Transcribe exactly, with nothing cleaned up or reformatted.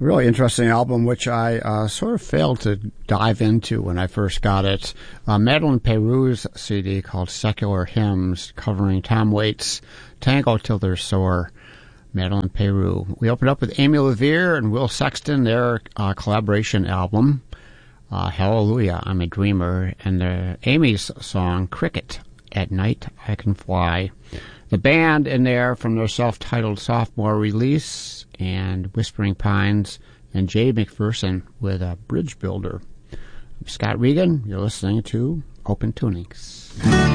Really interesting album, which I uh, sort of failed to dive into when I first got it. Uh, Madeleine Peyroux's C D called Secular Hymns, covering Tom Waits' Tango Till They're Sore. Madeleine Peyroux. We opened up with Amy LaVere and Will Sexton, their uh, collaboration album, uh, Hallelujah, I'm a Dreamer, and the Amy's song, Cricket, At Night I Can Fly. The band in there from their self-titled sophomore release, and Whispering Pines, and Jay McPherson with a Bridge Builder. I'm Scott Regan. You're listening to Open Tunings.